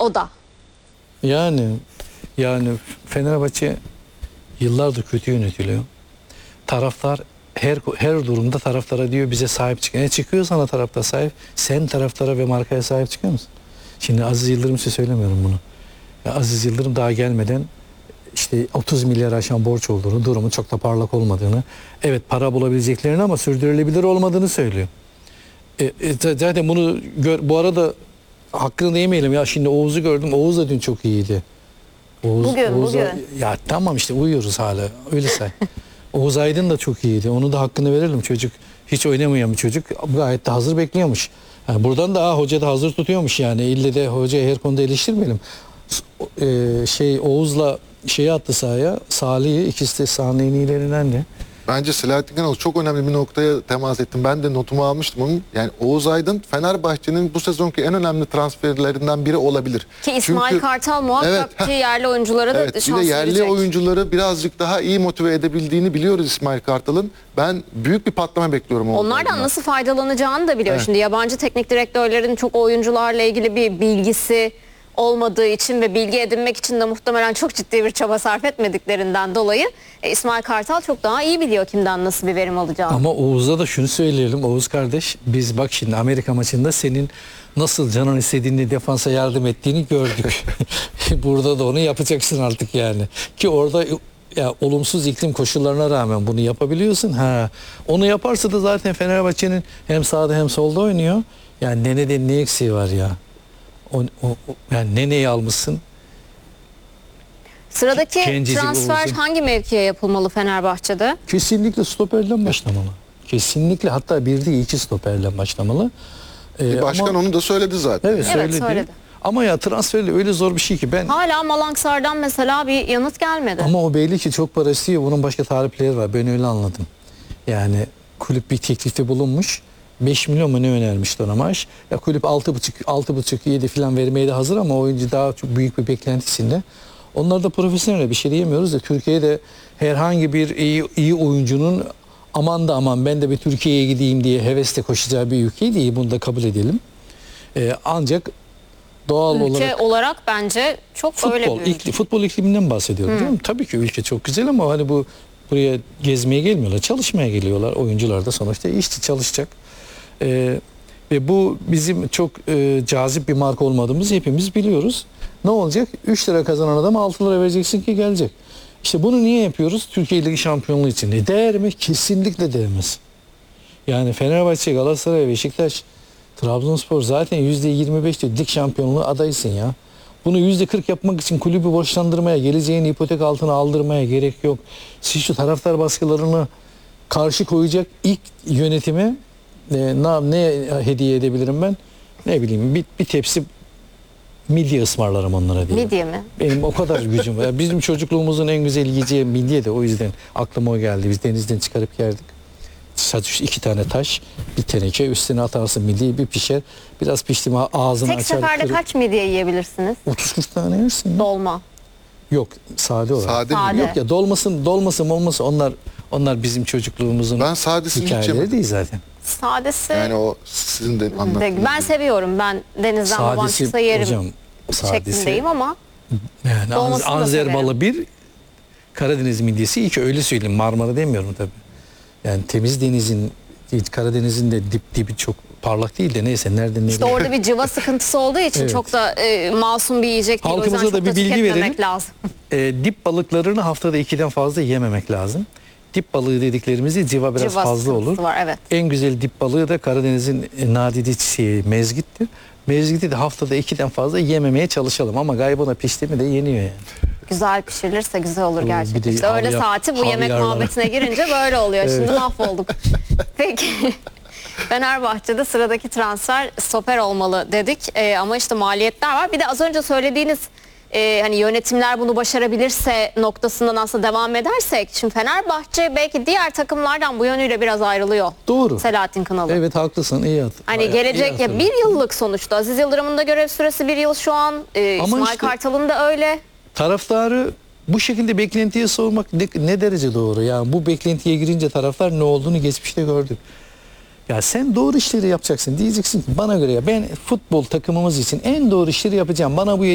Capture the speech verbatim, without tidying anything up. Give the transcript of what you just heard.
o da. Yani yani Fenerbahçe yıllardır kötü yönetiliyor. Taraftar her her durumda taraftara diyor bize sahip çıkın. E çıkıyor sana taraftar sahip. Sen taraftara ve markaya sahip çıkıyor musun? Şimdi Aziz Yıldırım için söylemiyorum bunu. Ya Aziz Yıldırım daha gelmeden işte otuz milyar aşan borç olduğunu, durumun çok da parlak olmadığını, evet para bulabileceklerini ama sürdürülebilir olmadığını söylüyor. E, e, zaten bunu gör, bu arada hakkını da yemeyelim ya, şimdi Oğuz'u gördüm. Oğuz da dün çok iyiydi. Oğuz, Bugün, Oğuz'a, bugün. ya tamam işte uyuyoruz hala öyle say. Oğuz Aydın da çok iyiydi. Onu da hakkını verelim. Çocuk hiç oynamayan bir çocuk. Gayet de hazır bekliyormuş. Yani buradan da ha, hoca da hazır tutuyormuş yani. İlle de hocayı her konuda eleştirmeyelim. Ee, şey Oğuz'la şeyi attı sahaya. Salih'i, ikisi de sahanın en iyilerinden de. Bence Selahattin Kanal çok önemli bir noktaya temas ettim. Ben de notumu almıştım onun. Yani Oğuz Aydın Fenerbahçe'nin bu sezonki en önemli transferlerinden biri olabilir. Ki İsmail Çünkü, Kartal muhakkak evet, ki yerli oyunculara da evet, bir şans de yerli verecek. oyuncuları birazcık daha iyi motive edebildiğini biliyoruz İsmail Kartal'ın. Ben büyük bir patlama bekliyorum. Onlardan nasıl faydalanacağını da biliyor. Evet. Şimdi yabancı teknik direktörlerin çok oyuncularla ilgili bir bilgisi olmadığı için ve bilgi edinmek için de muhtemelen çok ciddi bir çaba sarf etmediklerinden dolayı e, İsmail Kartal çok daha iyi biliyor kimden nasıl bir verim alacağını. Ama Oğuz'a da şunu söyleyelim. Oğuz kardeş, biz bak şimdi Amerika maçında senin nasıl canın istediğini defansa yardım ettiğini gördük. Burada da onu yapacaksın artık yani. Ki orada ya olumsuz iklim koşullarına rağmen bunu yapabiliyorsun. Ha, onu yaparsa da zaten Fenerbahçe'nin hem sağda hem solda oynuyor. Yani Nene'de ne eksiği var ya? O, o, o, yani Nene'yi almışsın. Sıradaki Gencecik transfer Oğuz'un. hangi mevkiye yapılmalı Fenerbahçe'de? Kesinlikle stoperden başlamalı. Kesinlikle, hatta bir değil iki stoperden başlamalı. Ee, Başkan ama, onu da söyledi zaten. evet, Evet, söyledi. söyledi. Ama ya transferle öyle zor bir şey ki ben Hala Malanksar'dan mesela bir yanıt gelmedi. ama o belli ki çok para istiyor. Bunun başka talipleri var. Ben öyle anladım. Yani kulüp bir teklifte bulunmuş. beş milyon mu ne önermişti ona maaş. Ya kulüp altı buçuk altı buçuk yedi falan vermeye de hazır ama oyuncu daha çok büyük bir beklentisinde. Onlar da profesyonel, bir şey diyemiyoruz da Türkiye'de herhangi bir iyi, iyi oyuncunun aman da aman ben de bir Türkiye'ye gideyim diye hevesle koşacağı bir ülke değil. Bunu da kabul edelim. Ee, ancak doğal Ülke olarak olarak bence çok öyle futbol, bir ülke. iklim, futbol ikliminden bahsediyorum değil mi? Tabii ki ülke çok güzel ama hani bu buraya gezmeye gelmiyorlar, çalışmaya geliyorlar. Oyuncular da sonuçta işçi çalışacak. Ee, ve bu bizim çok e, cazip bir marka olmadığımızı hepimiz biliyoruz. Ne olacak? üç lira kazanan adama altı lira vereceksin ki gelecek. İşte bunu niye yapıyoruz? Türkiye Ligi şampiyonluğu için. E, değer mi? Kesinlikle değmez. Yani Fenerbahçe, Galatasaray, Beşiktaş, Trabzonspor zaten yüzde yirmi beşte lig şampiyonluğu adaysın ya. Bunu yüzde kırk yapmak için kulübü borçlandırmaya, geleceğini ipotek altına aldırmaya gerek yok. Siz şu taraftar baskılarını karşı koyacak ilk yönetime e, ne, ne hediye edebilirim ben? Ne bileyim bir, bir tepsi midye ısmarlarım onlara diye. Midye mi? Benim o kadar gücüm var. Bizim çocukluğumuzun en güzel yiyeceği midye de, o yüzden aklıma o geldi. Biz denizden çıkarıp yerdik. Sadece iki tane taş, bir teneke, üstüne atarsın midyeyi, bir pişer. Biraz pişti mi ağzını Tek açar. seferde kırıp- kaç midye yiyebilirsiniz? otuz kırk tane yersin ya. Dolma. Yok, sade olarak. Sade mi? Sade. Yok ya, dolmasın, dolmasın, olmasın onlar onlar bizim çocukluğumuzun Ben sadesini hiç hikayeleri yemedim. değil zaten. Sadesi Yani o sizin de anlattığınız. ben seviyorum. Ben denizden babam Sadesi çıksa yerim hocam, sadesi şeklindeyim ama yani dolmasını da Anzer severim. balı bir, Karadeniz midyesi iki, öyle söyleyeyim. Marmara demiyorum tabii. Yani temiz denizin, Karadeniz'in de dip dibi çok parlak değil de neyse nereden nereye. İşte orada bir cıva sıkıntısı olduğu için Evet. çok da e, masum bir yiyecek değil. O yüzden Halkımıza çok da da bir bilgi tüketmemek verelim. lazım. E, dip balıklarını haftada ikiden fazla yememek lazım. Dip balığı dediklerimizde civa biraz Cıva fazla sıkıntısı olur. var, evet. En güzel dip balığı da Karadeniz'in e, nadide çiçeği mezgittir. Mezgiti de haftada ikiden fazla yememeye çalışalım ama gaybana pişti mi de yeniyor yani. Güzel pişirilirse güzel olur Bir gerçekten. de İşte öyle havyar- saati bu yemek havyarlar. muhabbetine girince böyle oluyor. Şimdi Evet. mahvolduk. Peki. Fenerbahçe'de sıradaki transfer stoper olmalı dedik. Ee, ama işte maliyetler var. Bir de az önce söylediğiniz e, hani yönetimler bunu başarabilirse noktasından aslında devam edersek. Şimdi Fenerbahçe belki diğer takımlardan bu yönüyle biraz ayrılıyor. Doğru. Selahattin Kınalı. Evet, haklısın, iyi hat. Hani Bayağı iyi gelecek ya hatırladın. bir yıllık sonuçta. Aziz Yıldırım'ın da görev süresi bir yıl şu an. Ee, Ama İsmail işte- Kartal'ın da öyle. Taraftarı bu şekilde beklentiye sormak ne, ne derece doğru? Yani bu beklentiye girince taraftar ne olduğunu geçmişte gördük. Ya sen doğru işleri yapacaksın. Diyeceksin ki bana göre ya ben futbol takımımız için en doğru işleri yapacağım. Bana bu